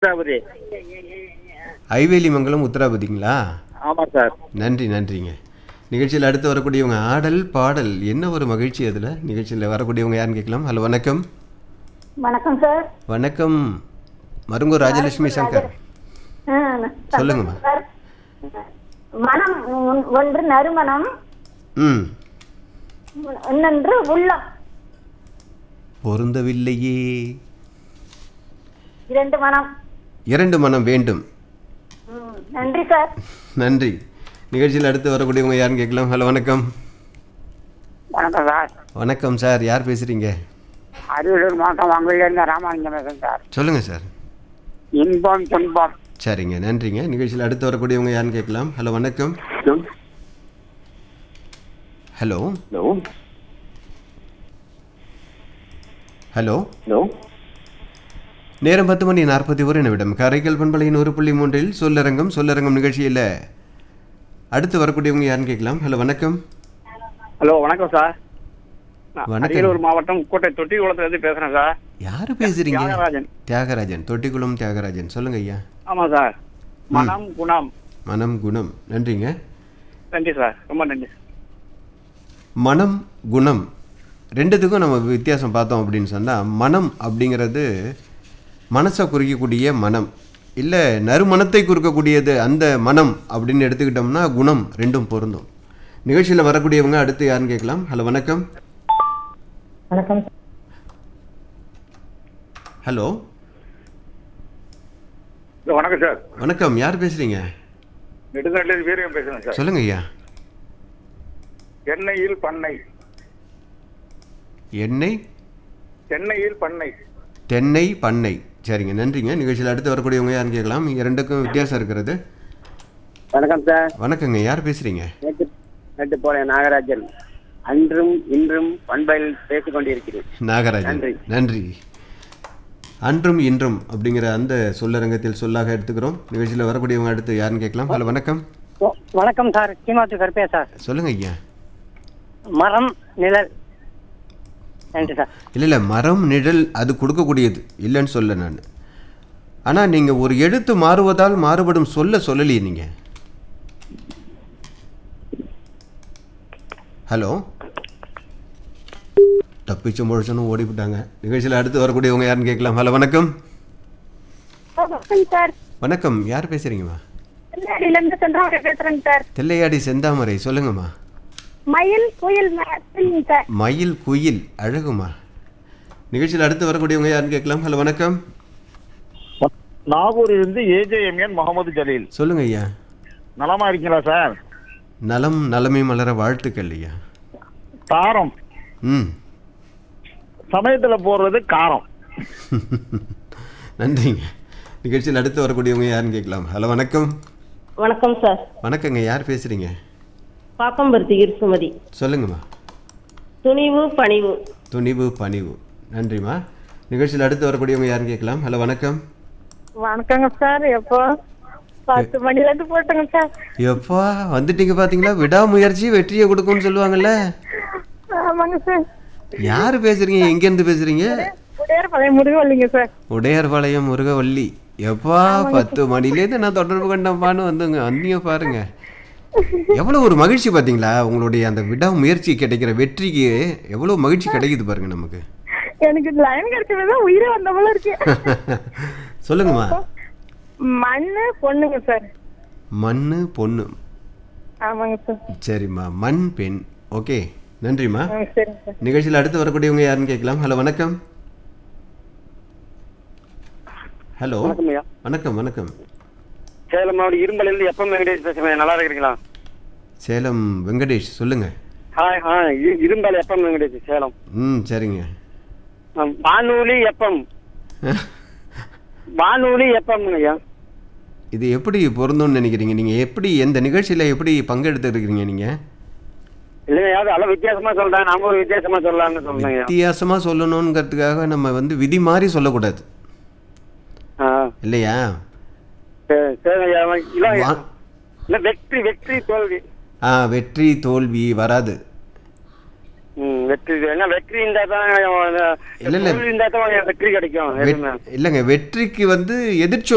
உத்திராபதி. ஐவேலிமங்கலம் உத்தராபதிங்களா? ஆமாம் சார். நன்றி நன்றிங்க. நிகழ்ச்சியில் அடுத்து வரக்கூடியவங்க ஆடல் பாடல் என்ன ஒரு மகிழ்ச்சி அதில். நிகழ்ச்சியில் வரக்கூடியவங்க யாருன்னு கேட்கலாம். ஹலோ வணக்கம். வணக்கம் சார். வணக்கம். மருங்கூர் ராஜலட்சுமி சங்கர் சொல்லுங்கம்மா. மனம் ஒன்று நறுமணம், ம் இன்னொன்று உள்ளம். பொருந்தவில்லையே. இரண்டு மனம். இரண்டு மனம் வேண்டும். நன்றி சார். நன்றி. நிகழ்ச்சியில் அடுத்து வரக்கூடியவங்க யாருன்னு கேட்கலாம். ஹலோ வணக்கம். வணக்கம் சார். வணக்கம் சார். யார் பேசுகிறீங்க? அரியலூர் மாவட்டம் வாங்கலேருந்து ராமானுஜம் பேசுகிறேன் சார். சொல்லுங்கள் சார். இன்பம் துன்பம். சரிங்க நன்றிங்க. நிகழ்ச்சியில் அடுத்து வரக்கூடியவங்க யாருன்னு கேட்கலாம். ஹலோ வணக்கம். Hello hello hello hello. நேரம் 10:41 காரைக்கால் பண்பலையின் 1.3 சொல்லரங்கம் நிகழ்ச்சியில் அடுத்து வரக்கூடியவங்க யாருன்னு கேட்கலாம். ஹலோ வணக்கம். ஹலோ வணக்கம் சார். வணக்கம். அரியலூர் மாவட்டம் கோட்டை தொட்டிக்குளத்துலேருந்து பேசுகிறேன் சார். யாரு பேசுறீங்க? தியாகராஜன். தியாகராஜன். தொட்டிக்குளம் தியாகராஜன். சொல்லுங்க ஐயா. ஆமாம் சார். மனம் குணம். மனம் குணம். நன்றிங்க. நன்றி சார், ரொம்ப நன்றி. மனம் குணம் ரெண்டுத்துக்கும் நம்ம வித்தியாசம் பார்த்தோம் அப்படின்னு சொன்னால், மனம் அப்படிங்கிறது மனசை குறிக்கக்கூடிய மனம், இல்லை நறுமணத்தை குறிக்கக்கூடியது அந்த மனம் அப்படின்னு எடுத்துக்கிட்டோம்னா குணம் ரெண்டும் பொருந்தும். நிகழ்ச்சியில் வரக்கூடியவங்க அடுத்து யாருன்னு கேட்கலாம். ஹலோ வணக்கம். வணக்கம். ஹலோ வணக்கம் சார். வணக்கம். யார் பேசுறீங்க? நெடுங்காட்டிலேருந்து வீரகம் பேசுகிறேன் சார். சொல்லுங்க ஐயா. எண்ணெயில் பண்ணை. எண்ணெய் சென்னையில் பண்ணை. தென்னை பண்ணை. சரிங்க நன்றிங்க. நிகழ்ச்சியில் அடுத்து வரக்கூடியவங்க யாருன்னு கேட்கலாம். இரண்டுக்கும் வித்தியாசம் இருக்கிறது. வணக்கம் சார். வணக்கங்க. யார் பேசுறீங்க? நேற்று போல நாகராஜன். அன்றும் இன்றும் பண்பையில் பேசிக் கொண்டிருக்கிறேன். நாகராஜன். நன்றி. அன்றும் இன்றும் அப்படிங்கிற அந்த சொல்லரங்கத்தில் சொல்லாக எடுத்துக்கிறோம். நிகழ்ச்சியில் வரக்கூடியவங்க அடுத்து யாருன்னு கேட்கலாம். ஹலோ வணக்கம். வணக்கம் சார். சீமாத்து கருப்பே சார். சொல்லுங்க ஐயா. மரம் நிழல். நன்றி சார். இல்லை மரம் நிழல் அது கொடுக்கக்கூடியது இல்லைன்னு சொல்ல நான். ஆனால் நீங்கள் ஒரு எழுத்து மாறுவதால் மாறுபடும் சொல்லலையே நீங்கள். ஹலோ தப்பிச்சு முழிச்சனும் ஓடிவிட்டாங்க. நிகழ்ச்சியில் அடுத்து வரக்கூடியவங்க யாருன்னு கேட்கலாம். ஹலோ வணக்கம். சார். வணக்கம். யார் பேசுறீங்கம்மா? பேசுறேங்க சார். தெல்லையாடி செந்தாமரை. சொல்லுங்கம்மா. மயில் குயில் சார். மயில் குயில் அழகுமா. நிகழ்ச்சியில் அடுத்து வரக்கூடியவங்க யாருன்னு கேட்கலாம். ஹலோ வணக்கம். நாகூரிலிருந்து ஏஜேஎம்என் முகமது ஜலீல். சொல்லுங்க ஐயா. நலமா இருக்கீங்களா சார்? நலம் நலமே மலர வாழ்த்துக்கள் ஐயா. காரம். ம் சமயத்துல போடுறது காரம். நன்றிங்க. நிகழ்ச்சியில் அடுத்து வரக்கூடியவங்க யாருன்னு கேட்கலாம். ஹலோ வணக்கம். வணக்கம் சார். வணக்கங்க. யார் பேசுறீங்க? பாக்கம்பருத்தி இருசுமதி. சொல்லுங்கம்மா. துணிவு பணிவு. துணிவு பணிவு. நன்றிம்மா. நிகழ்ச்சியில் அடுத்து வரக்கூடியவங்க யாருன்னு கேட்கலாம். ஹலோ வணக்கம். வணக்கங்க சார். எப்போ 10 மணிலேருந்து போட்டுங்க சார். எப்பா வந்துட்டீங்க பார்த்தீங்களா. விடாமுயற்சி வெற்றியை கொடுக்கும்னு சொல்லுவாங்கல்ல. ஆமாங்க சார். யார் பேசுறீங்க? எங்கேருந்து பேசுறீங்க? உடையார்பாளையம் முருகவல்லிங்க சார். உடையார்பாளையம் முருகவல்லி. எப்பா 10 மணிலேருந்து நான் தொடர்பு கண்டப்பான்னு வந்தீங்க பாருங்க. எவ்வளோ ஒரு மகிழ்ச்சி பார்த்தீங்களா. உங்களுடைய அந்த விடாமுயற்சி கிடைக்கிற வெற்றிக்கு எவ்வளோ மகிழ்ச்சி கிடைக்குது பாருங்க நமக்கு. எனக்கு லைன் கிடைச்சதான் உயிரே வந்த போல இருக்கு. சொல்லுங்கம்மா. மண்ணு பொண்ணுங்க சார். மண்ணு பொண்ணு. ஆமாங்க சார். சரிம்மா. மண் பெண். ஓகே நன்றிம்மா. சரிங்க சார். நிகழ்ச்சியில் அடுத்து வரக்கூடியவங்க யாருன்னு கேட்கலாம். ஹலோ வணக்கம். ஹலோ வணக்கம். வணக்கம். சேலம் மாவட்டம் இரும்பலிலிருந்து எப்பம் வெங்கடேஷ் பேசுறேன். நல்லா இருக்கிறீங்களா? சேலம் வெங்கடேஷ். சொல்லுங்க. ஹாய் இரும்பல் எப்பம் வெங்கடேஷ் சேலம். சரிங்க. வானூலி எப்பம். வானூலி எப்பம் ஐயா. இது எப்படி பொருந்தும்னு நினைக்கிறீங்க? நீங்கள் எப்படி எந்த நிகழ்ச்சியில் எப்படி பங்கெடுத்து இருக்கிறீங்க நீங்கள்? இல்லையா அளவு வித்தியாசமா சொல்றேன். நாம ஒரு வித்தியாசமா சொல்லலாம்னு சொல்றேன். வித்தியாசமாக சொல்லணுங்கிறதுக்காக நம்ம விதி மாதிரி சொல்லக்கூடாது இல்லையா? வெற்றி வெற்றி தோல்வி. வெற்றி தோல்வி வராது. வெற்றி வெற்றி இருந்தா தான் வெற்றி கிடைக்கும். இல்லைங்க வெற்றிக்கு எதிர்ச்சொல்